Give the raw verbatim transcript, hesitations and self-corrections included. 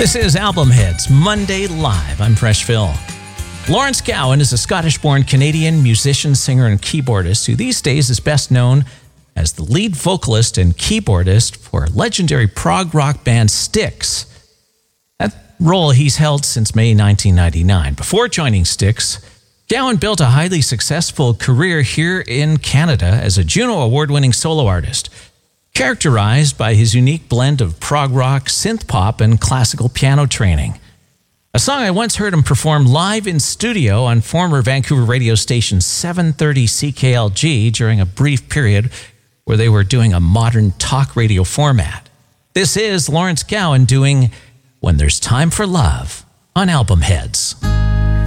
This is Album Hits Monday Live. I'm Fresh Phil. Lawrence Gowan is a Scottish-born Canadian musician, singer, and keyboardist who these days is best known as the lead vocalist and keyboardist for legendary prog rock band Styx. That role he's held since May nineteen ninety-nine. Before joining Styx, Gowan built a highly successful career here in Canada as a Juno Award-winning solo artist, characterized by his unique blend of prog rock, synth pop, and classical piano training. A song I once heard him perform live in studio on former Vancouver radio station seven thirty C K L G during a brief period where they were doing a modern talk radio format. This is Lawrence Gowan doing When There's Time for Love on Album Heads.